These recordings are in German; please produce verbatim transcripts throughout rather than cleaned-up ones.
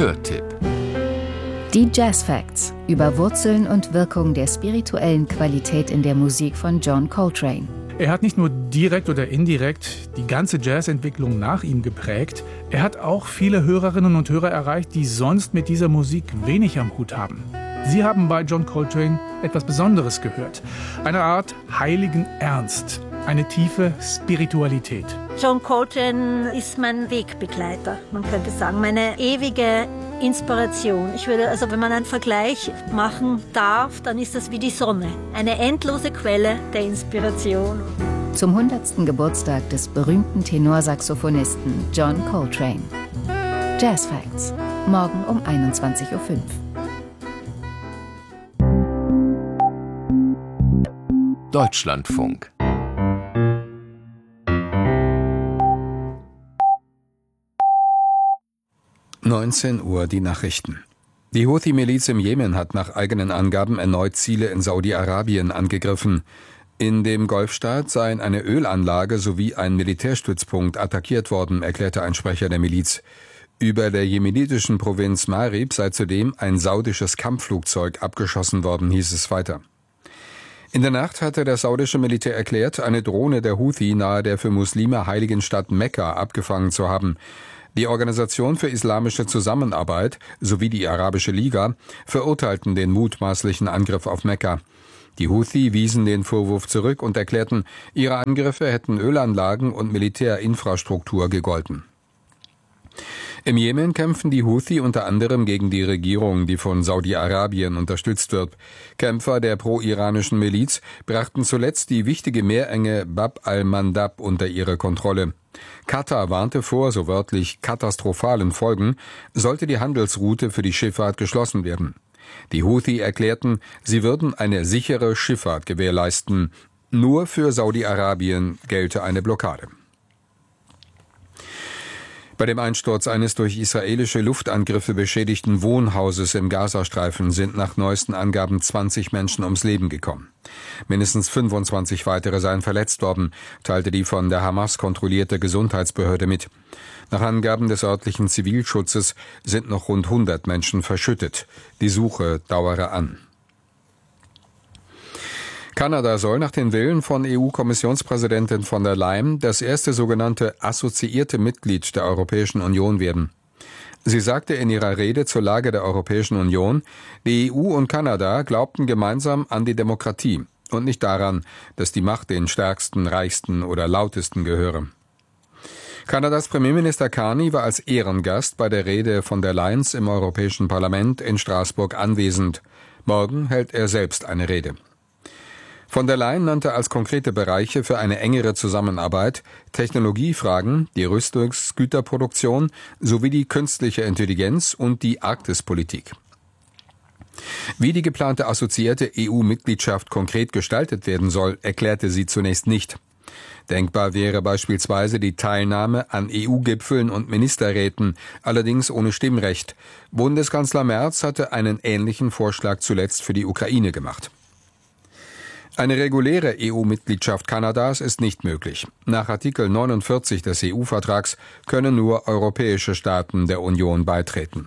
Hörtipp. Die Jazz Facts über Wurzeln und Wirkung der spirituellen Qualität in der Musik von John Coltrane. Er hat nicht nur direkt oder indirekt die ganze Jazzentwicklung nach ihm geprägt, er hat auch viele Hörerinnen und Hörer erreicht, die sonst mit dieser Musik wenig am Hut haben. Sie haben bei John Coltrane etwas Besonderes gehört. Eine Art heiligen Ernst, eine tiefe Spiritualität. John Coltrane ist mein Wegbegleiter, man könnte sagen, meine ewige Inspiration. Ich würde, also wenn man einen Vergleich machen darf, dann ist das wie die Sonne. Eine endlose Quelle der Inspiration. Zum hundertsten Geburtstag des berühmten Tenorsaxophonisten John Coltrane. Jazz Facts, morgen um einundzwanzig Uhr fünf. Deutschlandfunk. neunzehn Uhr die Nachrichten. Die Houthi-Miliz im Jemen hat nach eigenen Angaben erneut Ziele in Saudi-Arabien angegriffen. In dem Golfstaat seien eine Ölanlage sowie ein Militärstützpunkt attackiert worden, erklärte ein Sprecher der Miliz. Über der jemenitischen Provinz Marib sei zudem ein saudisches Kampfflugzeug abgeschossen worden, hieß es weiter. In der Nacht hatte das saudische Militär erklärt, eine Drohne der Houthi nahe der für Muslime heiligen Stadt Mekka abgefangen zu haben. Die Organisation für islamische Zusammenarbeit sowie die Arabische Liga verurteilten den mutmaßlichen Angriff auf Mekka. Die Houthi wiesen den Vorwurf zurück und erklärten, ihre Angriffe hätten Ölanlagen und Militärinfrastruktur gegolten. Im Jemen kämpfen die Houthi unter anderem gegen die Regierung, die von Saudi-Arabien unterstützt wird. Kämpfer der pro-iranischen Miliz brachten zuletzt die wichtige Meerenge Bab al-Mandab unter ihre Kontrolle. Katar warnte vor, so wörtlich katastrophalen Folgen, sollte die Handelsroute für die Schifffahrt geschlossen werden. Die Houthi erklärten, sie würden eine sichere Schifffahrt gewährleisten. Nur für Saudi-Arabien gelte eine Blockade. Bei dem Einsturz eines durch israelische Luftangriffe beschädigten Wohnhauses im Gazastreifen sind nach neuesten Angaben zwanzig Menschen ums Leben gekommen. Mindestens fünfundzwanzig weitere seien verletzt worden, teilte die von der Hamas kontrollierte Gesundheitsbehörde mit. Nach Angaben des örtlichen Zivilschutzes sind noch rund hundert Menschen verschüttet. Die Suche dauere an. Kanada soll nach den Willen von E U-Kommissionspräsidentin von der Leyen das erste sogenannte assoziierte Mitglied der Europäischen Union werden. Sie sagte in ihrer Rede zur Lage der Europäischen Union, die E U und Kanada glaubten gemeinsam an die Demokratie und nicht daran, dass die Macht den Stärksten, Reichsten oder Lautesten gehöre. Kanadas Premierminister Carney war als Ehrengast bei der Rede von der Leyen im Europäischen Parlament in Straßburg anwesend. Morgen hält er selbst eine Rede. Von der Leyen nannte als konkrete Bereiche für eine engere Zusammenarbeit Technologiefragen, die Rüstungsgüterproduktion sowie die künstliche Intelligenz und die Arktispolitik. Wie die geplante assoziierte E U-Mitgliedschaft konkret gestaltet werden soll, erklärte sie zunächst nicht. Denkbar wäre beispielsweise die Teilnahme an E U-Gipfeln und Ministerräten, allerdings ohne Stimmrecht. Bundeskanzler Merz hatte einen ähnlichen Vorschlag zuletzt für die Ukraine gemacht. Eine reguläre E U-Mitgliedschaft Kanadas ist nicht möglich. Nach Artikel neunundvierzig des E U-Vertrags können nur europäische Staaten der Union beitreten.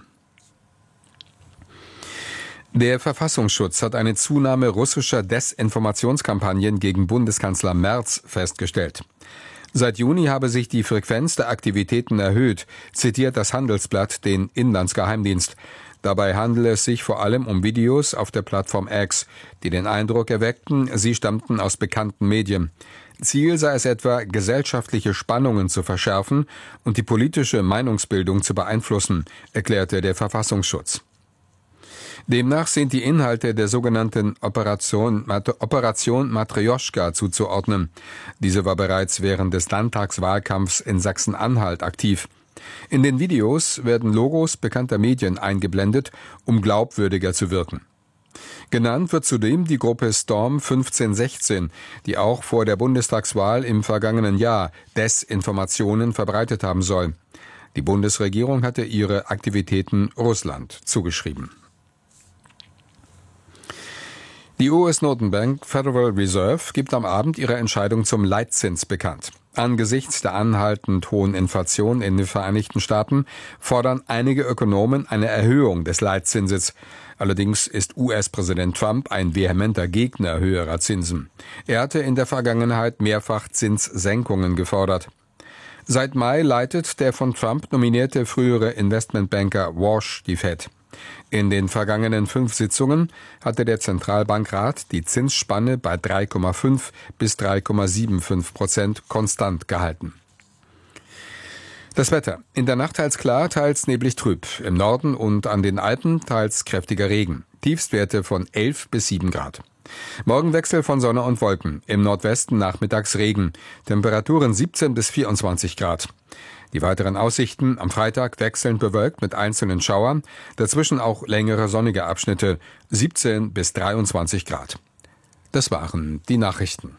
Der Verfassungsschutz hat eine Zunahme russischer Desinformationskampagnen gegen Bundeskanzler Merz festgestellt. Seit Juni habe sich die Frequenz der Aktivitäten erhöht, zitiert das Handelsblatt den Inlandsgeheimdienst. Dabei handele es sich vor allem um Videos auf der Plattform X, die den Eindruck erweckten, sie stammten aus bekannten Medien. Ziel sei es etwa, gesellschaftliche Spannungen zu verschärfen und die politische Meinungsbildung zu beeinflussen, erklärte der Verfassungsschutz. Demnach sind die Inhalte der sogenannten Operation, Operation Matrjoschka zuzuordnen. Diese war bereits während des Landtagswahlkampfs in Sachsen-Anhalt aktiv. In den Videos werden Logos bekannter Medien eingeblendet, um glaubwürdiger zu wirken. Genannt wird zudem die Gruppe Storm fünfzehn sechzehn, die auch vor der Bundestagswahl im vergangenen Jahr Desinformationen verbreitet haben soll. Die Bundesregierung hatte ihre Aktivitäten Russland zugeschrieben. Die U S-Notenbank Federal Reserve gibt am Abend ihre Entscheidung zum Leitzins bekannt. Angesichts der anhaltend hohen Inflation in den Vereinigten Staaten fordern einige Ökonomen eine Erhöhung des Leitzinses. Allerdings ist U S-Präsident Trump ein vehementer Gegner höherer Zinsen. Er hatte in der Vergangenheit mehrfach Zinssenkungen gefordert. Seit Mai leitet der von Trump nominierte frühere Investmentbanker Walsh die Fed. In den vergangenen fünf Sitzungen hatte der Zentralbankrat die Zinsspanne bei drei Komma fünf bis drei Komma fünfundsiebzig Prozent konstant gehalten. Das Wetter. In der Nacht teils klar, teils neblig trüb. Im Norden und an den Alpen teils kräftiger Regen. Tiefstwerte von elf bis sieben Grad. Morgen Wechsel von Sonne und Wolken. Im Nordwesten nachmittags Regen. Temperaturen siebzehn bis vierundzwanzig Grad. Die weiteren Aussichten: am Freitag wechselnd bewölkt mit einzelnen Schauern, dazwischen auch längere sonnige Abschnitte, siebzehn bis dreiundzwanzig Grad. Das waren die Nachrichten.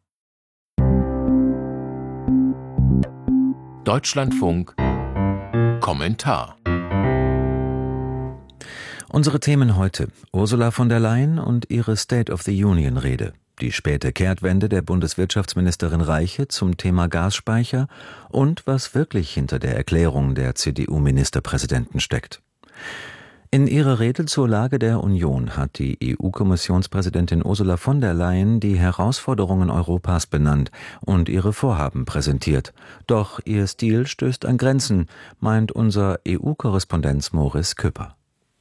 Deutschlandfunk Kommentar. Unsere Themen heute: Ursula von der Leyen und ihre State of the Union-Rede, die späte Kehrtwende der Bundeswirtschaftsministerin Reiche zum Thema Gasspeicher und was wirklich hinter der Erklärung der C D U-Ministerpräsidenten steckt. In ihrer Rede zur Lage der Union hat die E U-Kommissionspräsidentin Ursula von der Leyen die Herausforderungen Europas benannt und ihre Vorhaben präsentiert. Doch ihr Stil stößt an Grenzen, meint unser E U-Korrespondent Moritz Küpper.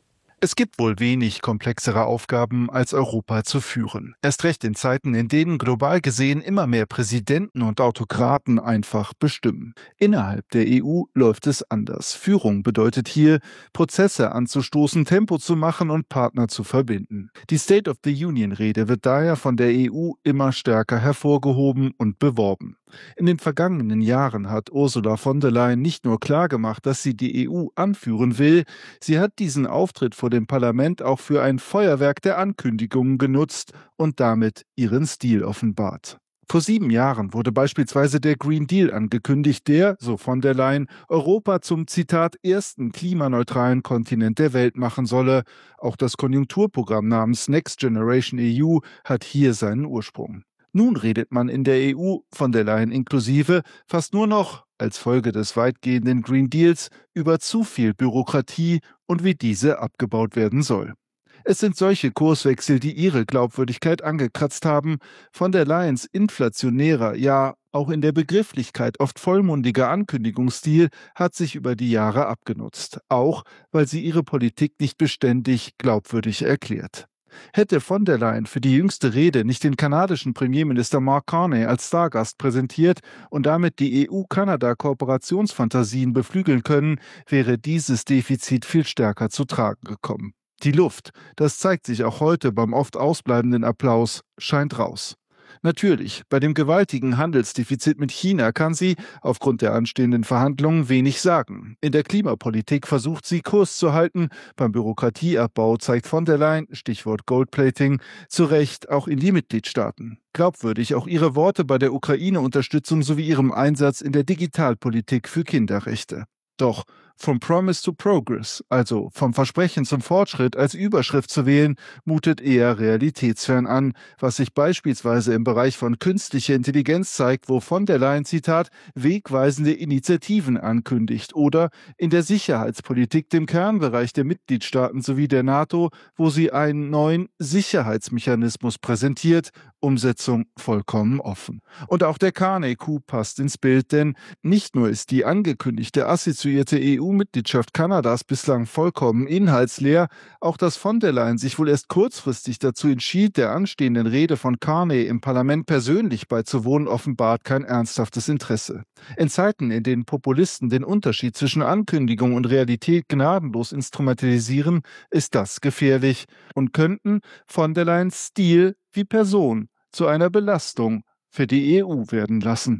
Es gibt wohl wenig komplexere Aufgaben, als Europa zu führen. Erst recht in Zeiten, in denen global gesehen immer mehr Präsidenten und Autokraten einfach bestimmen. Innerhalb der E U läuft es anders. Führung bedeutet hier, Prozesse anzustoßen, Tempo zu machen und Partner zu verbinden. Die State of the Union-Rede wird daher von der E U immer stärker hervorgehoben und beworben. In den vergangenen Jahren hat Ursula von der Leyen nicht nur klargemacht, dass sie die E U anführen will, sie hat diesen Auftritt vor dem Parlament auch für ein Feuerwerk der Ankündigungen genutzt und damit ihren Stil offenbart. Vor sieben Jahren wurde beispielsweise der Green Deal angekündigt, der, so von der Leyen, Europa zum, Zitat, ersten klimaneutralen Kontinent der Welt machen solle. Auch das Konjunkturprogramm namens Next Generation E U hat hier seinen Ursprung. Nun redet man in der E U, von der Leyen inklusive, fast nur noch, als Folge des weitgehenden Green Deals, über zu viel Bürokratie und wie diese abgebaut werden soll. Es sind solche Kurswechsel, die ihre Glaubwürdigkeit angekratzt haben. Von der Leyens inflationärer, ja auch in der Begrifflichkeit oft vollmundiger Ankündigungsstil hat sich über die Jahre abgenutzt. Auch, weil sie ihre Politik nicht beständig glaubwürdig erklärt. Hätte von der Leyen für die jüngste Rede nicht den kanadischen Premierminister Mark Carney als Stargast präsentiert und damit die E U-Kanada-Kooperationsfantasien beflügeln können, wäre dieses Defizit viel stärker zu tragen gekommen. Die Luft, das zeigt sich auch heute beim oft ausbleibenden Applaus, scheint raus. Natürlich, bei dem gewaltigen Handelsdefizit mit China kann sie, aufgrund der anstehenden Verhandlungen, wenig sagen. In der Klimapolitik versucht sie, Kurs zu halten. Beim Bürokratieabbau zeigt von der Leyen, Stichwort Goldplating, zu Recht auch in die Mitgliedstaaten. Glaubwürdig auch ihre Worte bei der Ukraine-Unterstützung sowie ihrem Einsatz in der Digitalpolitik für Kinderrechte. Doch From Promise to Progress, also vom Versprechen zum Fortschritt als Überschrift zu wählen, mutet eher realitätsfern an, was sich beispielsweise im Bereich von künstlicher Intelligenz zeigt, wo von der Leyen, Zitat, wegweisende Initiativen ankündigt, oder in der Sicherheitspolitik, dem Kernbereich der Mitgliedstaaten sowie der NATO, wo sie einen neuen Sicherheitsmechanismus präsentiert, Umsetzung vollkommen offen. Und auch der Carney-Coup passt ins Bild, denn nicht nur ist die angekündigte assoziierte E U-Mitgliedschaft Kanadas bislang vollkommen inhaltsleer, auch dass von der Leyen sich wohl erst kurzfristig dazu entschied, der anstehenden Rede von Carney im Parlament persönlich beizuwohnen, offenbart kein ernsthaftes Interesse. In Zeiten, in denen Populisten den Unterschied zwischen Ankündigung und Realität gnadenlos instrumentalisieren, ist das gefährlich und könnten von der Leyens Stil wie Person zu einer Belastung für die E U werden lassen.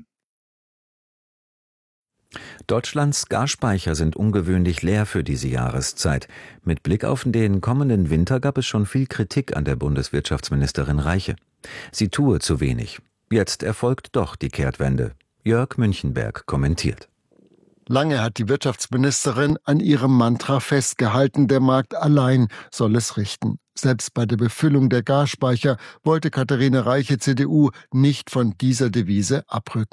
Deutschlands Gasspeicher sind ungewöhnlich leer für diese Jahreszeit. Mit Blick auf den kommenden Winter gab es schon viel Kritik an der Bundeswirtschaftsministerin Reiche. Sie tue zu wenig. Jetzt erfolgt doch die Kehrtwende. Jörg Münchenberg kommentiert. Lange hat die Wirtschaftsministerin an ihrem Mantra festgehalten, der Markt allein soll es richten. Selbst bei der Befüllung der Gasspeicher wollte Katharina Reiche, C D U, nicht von dieser Devise abrücken.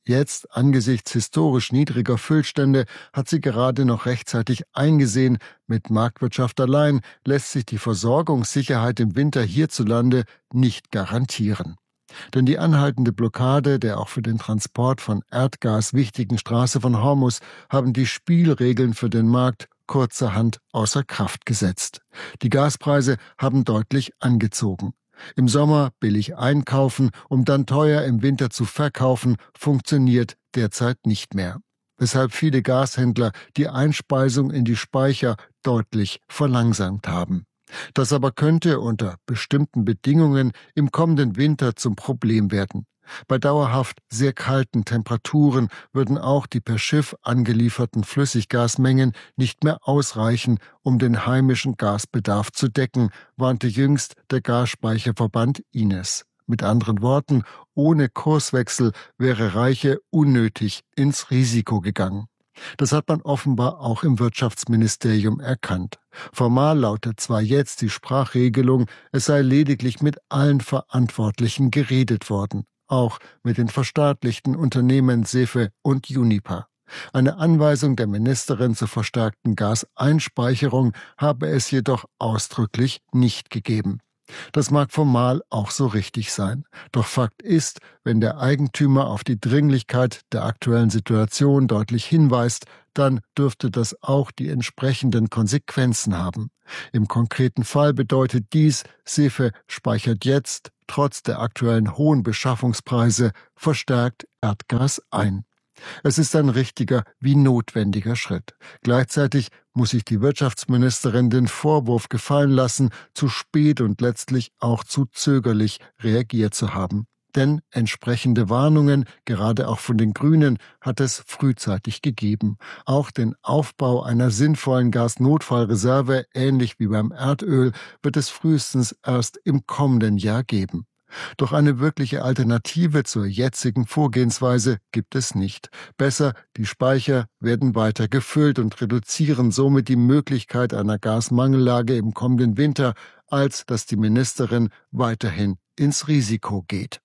Jetzt, angesichts historisch niedriger Füllstände, hat sie gerade noch rechtzeitig eingesehen, mit Marktwirtschaft allein lässt sich die Versorgungssicherheit im Winter hierzulande nicht garantieren. Denn die anhaltende Blockade der auch für den Transport von Erdgas wichtigen Straße von Hormuz haben die Spielregeln für den Markt kurzerhand außer Kraft gesetzt. Die Gaspreise haben deutlich angezogen. Im Sommer billig einkaufen, um dann teuer im Winter zu verkaufen, funktioniert derzeit nicht mehr. Weshalb viele Gashändler die Einspeisung in die Speicher deutlich verlangsamt haben. Das aber könnte unter bestimmten Bedingungen im kommenden Winter zum Problem werden. Bei dauerhaft sehr kalten Temperaturen würden auch die per Schiff angelieferten Flüssiggasmengen nicht mehr ausreichen, um den heimischen Gasbedarf zu decken, warnte jüngst der Gasspeicherverband I N E S. Mit anderen Worten, ohne Kurswechsel wäre Reiche unnötig ins Risiko gegangen. Das hat man offenbar auch im Wirtschaftsministerium erkannt. Formal lautet zwar jetzt die Sprachregelung, es sei lediglich mit allen Verantwortlichen geredet worden. Auch mit den verstaatlichten Unternehmen Sefe und Uniper. Eine Anweisung der Ministerin zur verstärkten Gaseinspeicherung habe es jedoch ausdrücklich nicht gegeben. Das mag formal auch so richtig sein. Doch Fakt ist, wenn der Eigentümer auf die Dringlichkeit der aktuellen Situation deutlich hinweist, dann dürfte das auch die entsprechenden Konsequenzen haben. Im konkreten Fall bedeutet dies, Sefe speichert jetzt, trotz der aktuellen hohen Beschaffungspreise, verstärkt Erdgas ein. Es ist ein richtiger wie notwendiger Schritt. Gleichzeitig muss sich die Wirtschaftsministerin den Vorwurf gefallen lassen, zu spät und letztlich auch zu zögerlich reagiert zu haben. Denn entsprechende Warnungen, gerade auch von den Grünen, hat es frühzeitig gegeben. Auch den Aufbau einer sinnvollen Gasnotfallreserve, ähnlich wie beim Erdöl, wird es frühestens erst im kommenden Jahr geben. Doch eine wirkliche Alternative zur jetzigen Vorgehensweise gibt es nicht. Besser, die Speicher werden weiter gefüllt und reduzieren somit die Möglichkeit einer Gasmangellage im kommenden Winter, als dass die Ministerin weiterhin ins Risiko geht.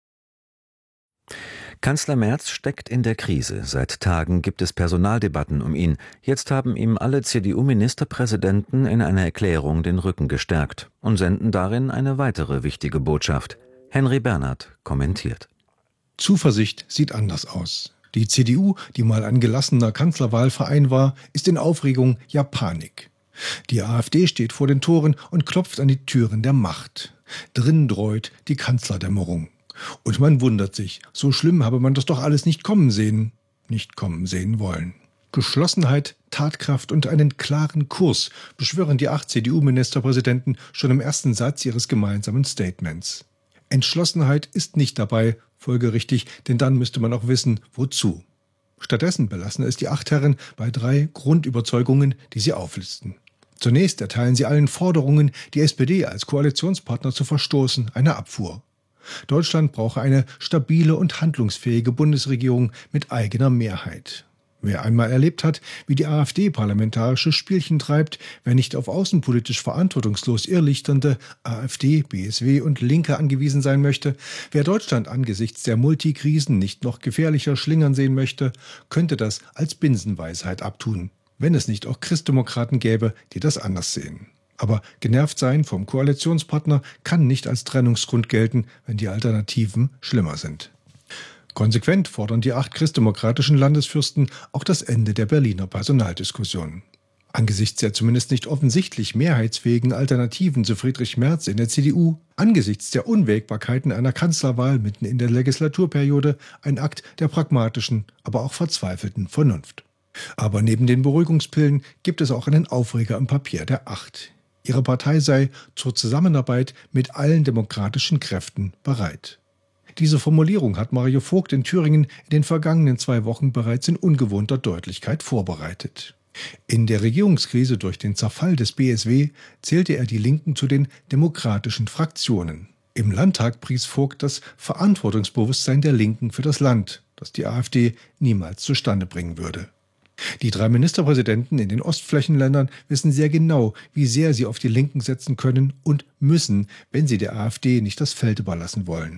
Kanzler Merz steckt in der Krise. Seit Tagen gibt es Personaldebatten um ihn. Jetzt haben ihm alle C D U-Ministerpräsidenten in einer Erklärung den Rücken gestärkt und senden darin eine weitere wichtige Botschaft. Henry Bernhard kommentiert. Zuversicht sieht anders aus. Die C D U, die mal ein gelassener Kanzlerwahlverein war, ist in Aufregung, ja Panik. Die AfD steht vor den Toren und klopft an die Türen der Macht. Drin dräut die Kanzlerdämmerung. Und man wundert sich, so schlimm habe man das doch alles nicht kommen sehen, nicht kommen sehen wollen. Geschlossenheit, Tatkraft und einen klaren Kurs beschwören die acht C D U-Ministerpräsidenten schon im ersten Satz ihres gemeinsamen Statements. Entschlossenheit ist nicht dabei, folgerichtig, denn dann müsste man auch wissen, wozu. Stattdessen belassen es die acht Herren bei drei Grundüberzeugungen, die sie auflisten. Zunächst erteilen sie allen Forderungen, die S P D als Koalitionspartner zu verstoßen, eine Abfuhr. Deutschland brauche eine stabile und handlungsfähige Bundesregierung mit eigener Mehrheit. Wer einmal erlebt hat, wie die AfD parlamentarische Spielchen treibt, wer nicht auf außenpolitisch verantwortungslos irrlichternde AfD, B S W und Linke angewiesen sein möchte, wer Deutschland angesichts der Multikrisen nicht noch gefährlicher schlingern sehen möchte, könnte das als Binsenweisheit abtun, wenn es nicht auch Christdemokraten gäbe, die das anders sehen. Aber genervt sein vom Koalitionspartner kann nicht als Trennungsgrund gelten, wenn die Alternativen schlimmer sind. Konsequent fordern die acht christdemokratischen Landesfürsten auch das Ende der Berliner Personaldiskussion. Angesichts der zumindest nicht offensichtlich mehrheitsfähigen Alternativen zu Friedrich Merz in der C D U, angesichts der Unwägbarkeiten einer Kanzlerwahl mitten in der Legislaturperiode, ein Akt der pragmatischen, aber auch verzweifelten Vernunft. Aber neben den Beruhigungspillen gibt es auch einen Aufreger im Papier der Acht. Ihre Partei sei zur Zusammenarbeit mit allen demokratischen Kräften bereit. Diese Formulierung hat Mario Vogt in Thüringen in den vergangenen zwei Wochen bereits in ungewohnter Deutlichkeit vorbereitet. In der Regierungskrise durch den Zerfall des B S W zählte er die Linken zu den demokratischen Fraktionen. Im Landtag pries Vogt das Verantwortungsbewusstsein der Linken für das Land, das die AfD niemals zustande bringen würde. Die drei Ministerpräsidenten in den Ostflächenländern wissen sehr genau, wie sehr sie auf die Linken setzen können und müssen, wenn sie der AfD nicht das Feld überlassen wollen.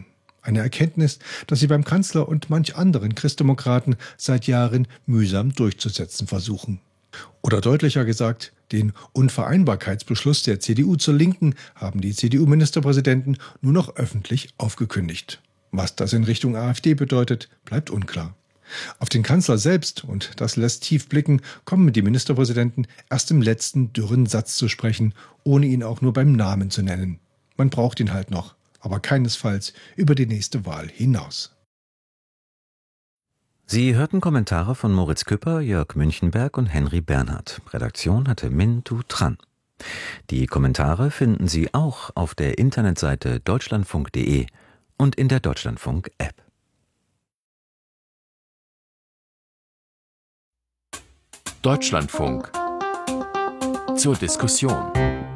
Eine Erkenntnis, dass sie beim Kanzler und manch anderen Christdemokraten seit Jahren mühsam durchzusetzen versuchen. Oder deutlicher gesagt, den Unvereinbarkeitsbeschluss der C D U zur Linken haben die C D U-Ministerpräsidenten nur noch öffentlich aufgekündigt. Was das in Richtung AfD bedeutet, bleibt unklar. Auf den Kanzler selbst, und das lässt tief blicken, kommen die Ministerpräsidenten erst im letzten dürren Satz zu sprechen, ohne ihn auch nur beim Namen zu nennen. Man braucht ihn halt noch, aber keinesfalls über die nächste Wahl hinaus. Sie hörten Kommentare von Moritz Küpper, Jörg Münchenberg und Henry Bernhard. Redaktion hatte Min Tu Tran. Die Kommentare finden Sie auch auf der Internetseite deutschlandfunk punkt de und in der Deutschlandfunk-App. Deutschlandfunk zur Diskussion.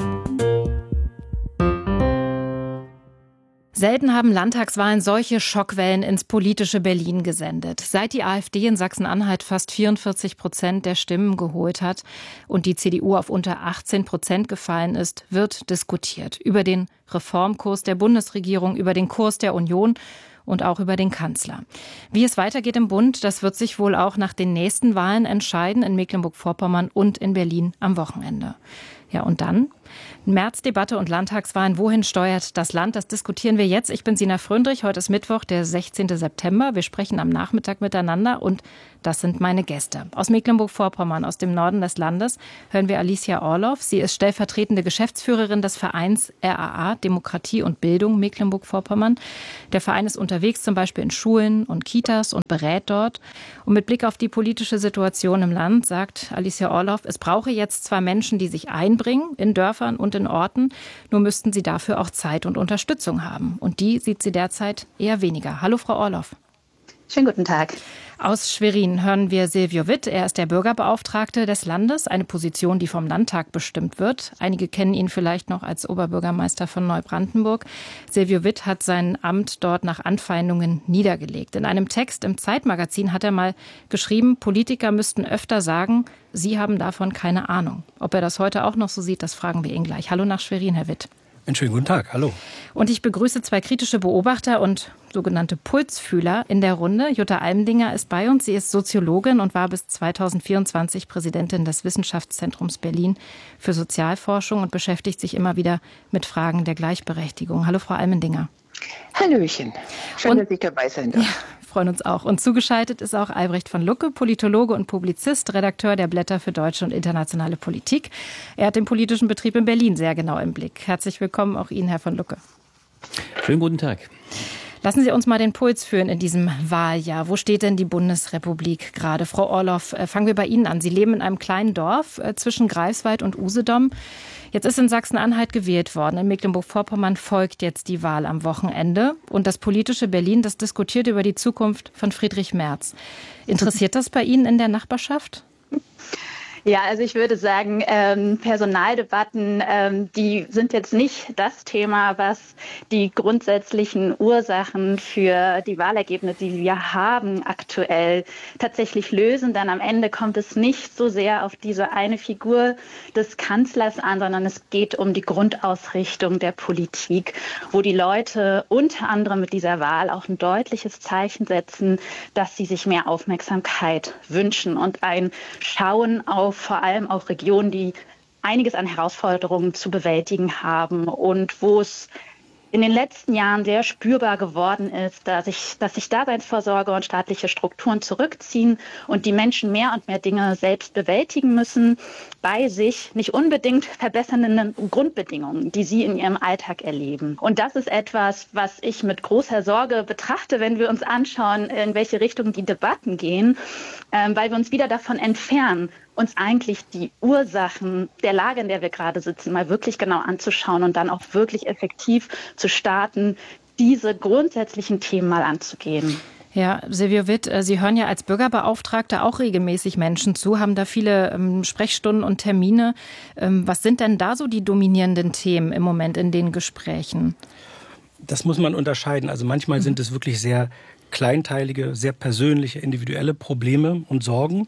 Selten haben Landtagswahlen solche Schockwellen ins politische Berlin gesendet. Seit die AfD in Sachsen-Anhalt fast vierundvierzig Prozent der Stimmen geholt hat und die C D U auf unter achtzehn Prozent gefallen ist, wird diskutiert. Über den Reformkurs der Bundesregierung, über den Kurs der Union und auch über den Kanzler. Wie es weitergeht im Bund, das wird sich wohl auch nach den nächsten Wahlen entscheiden, in Mecklenburg-Vorpommern und in Berlin am Wochenende. Ja, und dann? Märzdebatte und Landtagswahlen. Wohin steuert das Land? Das diskutieren wir jetzt. Ich bin Sina Fröndrich. Heute ist Mittwoch, der sechzehnten September. Wir sprechen am Nachmittag miteinander und das sind meine Gäste. Aus Mecklenburg-Vorpommern, aus dem Norden des Landes, hören wir Alicia Orloff. Sie ist stellvertretende Geschäftsführerin des Vereins R A A, Demokratie und Bildung Mecklenburg-Vorpommern. Der Verein ist unterwegs, zum Beispiel in Schulen und Kitas und berät dort. Und mit Blick auf die politische Situation im Land sagt Alicia Orloff, es brauche jetzt zwar Menschen, die sich einbringen in Dörfern und in Orten, nur müssten sie dafür auch Zeit und Unterstützung haben. Und die sieht sie derzeit eher weniger. Hallo, Frau Orloff. Schönen guten Tag. Aus Schwerin hören wir Silvio Witt. Er ist der Bürgerbeauftragte des Landes, eine Position, die vom Landtag bestimmt wird. Einige kennen ihn vielleicht noch als Oberbürgermeister von Neubrandenburg. Silvio Witt hat sein Amt dort nach Anfeindungen niedergelegt. In einem Text im Zeitmagazin hat er mal geschrieben, Politiker müssten öfter sagen, sie haben davon keine Ahnung. Ob er das heute auch noch so sieht, das fragen wir ihn gleich. Hallo nach Schwerin, Herr Witt. Einen schönen guten Tag, hallo. Und ich begrüße zwei kritische Beobachter und sogenannte Pulsfühler in der Runde. Jutta Almendinger ist bei uns. Sie ist Soziologin und war bis zweitausendvierundzwanzig Präsidentin des Wissenschaftszentrums Berlin für Sozialforschung und beschäftigt sich immer wieder mit Fragen der Gleichberechtigung. Hallo, Frau Almendinger. Hallöchen. Schön, und, dass ich dabei sein darf. Ja, freuen uns auch. Und zugeschaltet ist auch Albrecht von Lucke, Politologe und Publizist, Redakteur der Blätter für deutsche und internationale Politik. Er hat den politischen Betrieb in Berlin sehr genau im Blick. Herzlich willkommen auch Ihnen, Herr von Lucke. Schönen guten Tag. Lassen Sie uns mal den Puls führen in diesem Wahljahr. Wo steht denn die Bundesrepublik gerade? Frau Orloff, fangen wir bei Ihnen an. Sie leben in einem kleinen Dorf zwischen Greifswald und Usedom. Jetzt ist in Sachsen-Anhalt gewählt worden. In Mecklenburg-Vorpommern folgt jetzt die Wahl am Wochenende. Und das politische Berlin, das diskutiert über die Zukunft von Friedrich Merz. Interessiert das bei Ihnen in der Nachbarschaft? Ja, also ich würde sagen, ähm, Personaldebatten, ähm, die sind jetzt nicht das Thema, was die grundsätzlichen Ursachen für die Wahlergebnisse, die wir haben aktuell, tatsächlich lösen. Denn am Ende kommt es nicht so sehr auf diese eine Figur des Kanzlers an, sondern es geht um die Grundausrichtung der Politik, wo die Leute unter anderem mit dieser Wahl auch ein deutliches Zeichen setzen, dass sie sich mehr Aufmerksamkeit wünschen und ein Schauen auf vor allem auch Regionen, die einiges an Herausforderungen zu bewältigen haben und wo es in den letzten Jahren sehr spürbar geworden ist, dass sich, dass sich Daseinsvorsorge und staatliche Strukturen zurückziehen und die Menschen mehr und mehr Dinge selbst bewältigen müssen, bei sich nicht unbedingt verbessernden Grundbedingungen, die sie in ihrem Alltag erleben. Und das ist etwas, was ich mit großer Sorge betrachte, wenn wir uns anschauen, in welche Richtung die Debatten gehen, äh, weil wir uns wieder davon entfernen, uns eigentlich die Ursachen der Lage, in der wir gerade sitzen, mal wirklich genau anzuschauen und dann auch wirklich effektiv zu starten, diese grundsätzlichen Themen mal anzugehen. Ja, Silvio Witt, Sie hören ja als Bürgerbeauftragte auch regelmäßig Menschen zu, haben da viele ähm, Sprechstunden und Termine. Ähm, was sind denn da so die dominierenden Themen im Moment in den Gesprächen? Das muss man unterscheiden. Also manchmal mhm. sind es wirklich sehr kleinteilige, sehr persönliche, individuelle Probleme und Sorgen.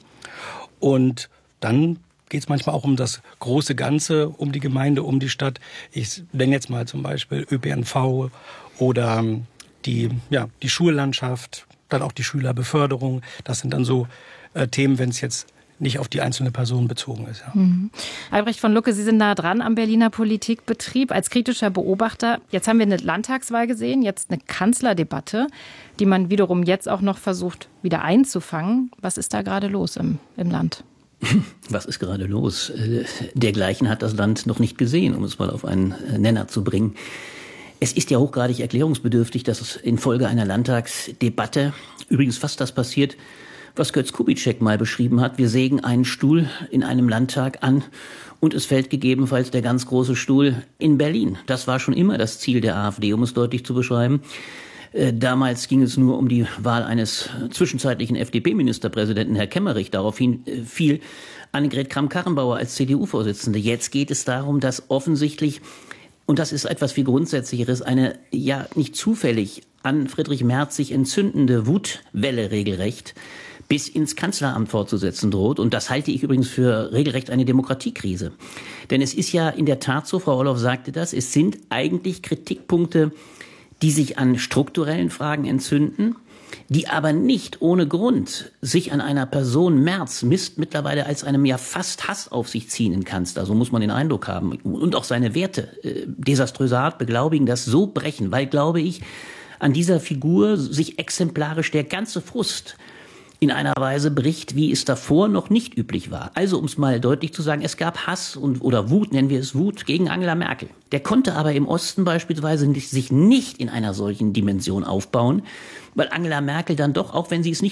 Und dann geht es manchmal auch um das große Ganze, um die Gemeinde, um die Stadt. Ich nenne jetzt mal zum Beispiel Ö P N V oder die, ja, die Schullandschaft, dann auch die Schülerbeförderung. Das sind dann so äh, Themen, wenn es jetzt nicht auf die einzelne Person bezogen ist. Ja. Mhm. Albrecht von Lucke, Sie sind nah dran am Berliner Politikbetrieb als kritischer Beobachter. Jetzt haben wir eine Landtagswahl gesehen, jetzt eine Kanzlerdebatte, die man wiederum jetzt auch noch versucht, wieder einzufangen. Was ist da gerade los im, im Land? Was ist gerade los? Dergleichen hat das Land noch nicht gesehen, um es mal auf einen Nenner zu bringen. Es ist ja hochgradig erklärungsbedürftig, dass es infolge einer Landtagsdebatte, übrigens fast das passiert, was Götz Kubitschek mal beschrieben hat. Wir sägen einen Stuhl in einem Landtag an und es fällt gegebenenfalls der ganz große Stuhl in Berlin. Das war schon immer das Ziel der AfD, um es deutlich zu beschreiben. Äh, damals ging es nur um die Wahl eines zwischenzeitlichen F D P-Ministerpräsidenten, Herr Kemmerich. Daraufhin äh, fiel Annegret Kramp-Karrenbauer als C D U-Vorsitzende. Jetzt geht es darum, dass offensichtlich, und das ist etwas viel Grundsätzlicheres, eine ja nicht zufällig an Friedrich Merz sich entzündende Wutwelle regelrecht bis ins Kanzleramt fortzusetzen droht. Und das halte ich übrigens für regelrecht eine Demokratiekrise. Denn es ist ja in der Tat so, Frau Orloff sagte das, es sind eigentlich Kritikpunkte, die sich an strukturellen Fragen entzünden, die aber nicht ohne Grund sich an einer Person Merz misst, mittlerweile als einem ja fast Hass auf sich ziehenden Kanzler, so muss man den Eindruck haben, und auch seine Werte äh, desaströser Art beglaubigen, das so brechen, weil, glaube ich, an dieser Figur sich exemplarisch der ganze Frust in einer Weise bricht, wie es davor noch nicht üblich war. Also, um es mal deutlich zu sagen, es gab Hass und, oder Wut, nennen wir es Wut, gegen Angela Merkel. Der konnte aber im Osten beispielsweise nicht, sich nicht in einer solchen Dimension aufbauen, weil Angela Merkel dann doch, auch wenn sie es nicht